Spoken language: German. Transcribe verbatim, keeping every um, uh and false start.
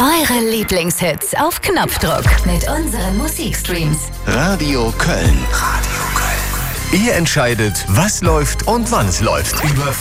Eure Lieblingshits auf Knopfdruck mit unseren Musikstreams. Radio Köln. Radio Köln. Ihr entscheidet, was läuft und wann es läuft. Über